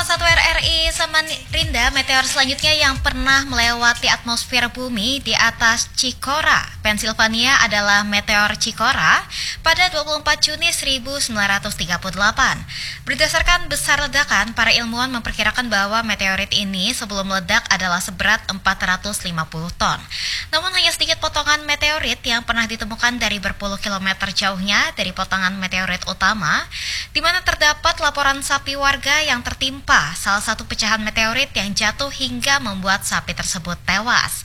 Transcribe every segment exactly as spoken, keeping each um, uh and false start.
satu R R I Samarinda, meteor selanjutnya yang pernah melewati atmosfer bumi di atas Cicora, Pennsylvania adalah meteor Cicora pada dua puluh empat Juni seribu sembilan ratus tiga puluh delapan. Berdasarkan besar ledakan, para ilmuwan memperkirakan bahwa meteorit ini sebelum meledak adalah seberat empat ratus lima puluh ton. Namun hanya sedikit potongan meteorit yang pernah ditemukan dari berpuluh kilometer jauhnya dari potongan meteorit utama, di mana terdapat laporan sapi warga yang tertimpa salah satu pecahan meteorit yang jatuh hingga membuat sapi tersebut tewas.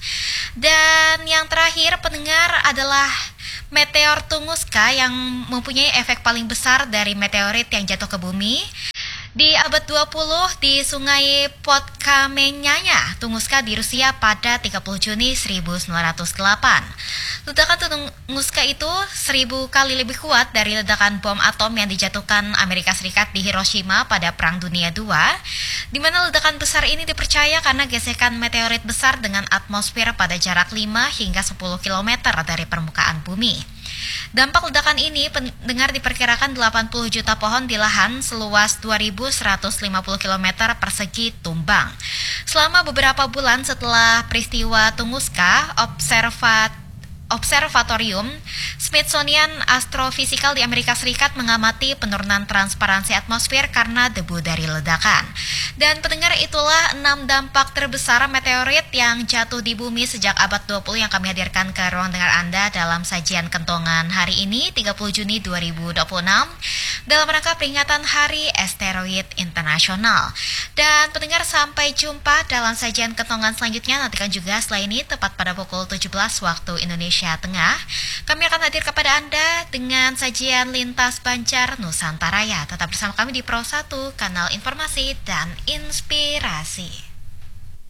Dan yang terakhir pendengar adalah meteor Tunguska yang mempunyai efek paling besar dari meteorit yang jatuh ke bumi. Di abad dua puluh di Sungai Podkamenyaya, Tunguska di Rusia pada tiga puluh Juni seribu sembilan ratus delapan. Ledakan Tunguska itu seribu kali lebih kuat dari ledakan bom atom yang dijatuhkan Amerika Serikat di Hiroshima pada Perang Dunia kedua, di mana ledakan besar ini dipercaya karena gesekan meteorit besar dengan atmosfer pada jarak lima hingga sepuluh kilometer dari permukaan bumi. Dampak ledakan ini pendengar diperkirakan delapan puluh juta pohon di lahan seluas dua ribu seratus lima puluh kilometer persegi tumbang. Selama beberapa bulan setelah peristiwa Tunguska, observat Observatorium Smithsonian Astrophysical di Amerika Serikat mengamati penurunan transparansi atmosfer karena debu dari ledakan. Dan pendengar, itulah enam dampak terbesar meteorit yang jatuh di bumi sejak abad dua puluh yang kami hadirkan ke ruang dengar Anda dalam sajian kentongan hari ini tiga puluh Juni dua ribu dua puluh enam dalam rangka peringatan Hari Asteroid Internasional. Dan pendengar, sampai jumpa dalam sajian kentongan selanjutnya. Nantikan juga setelah ini tepat pada pukul tujuh belas waktu Indonesia Tengah, kami akan hadir kepada Anda dengan sajian Lintas Banjar Nusantara. Tetap bersama kami di Pro satu, kanal informasi dan inspirasi.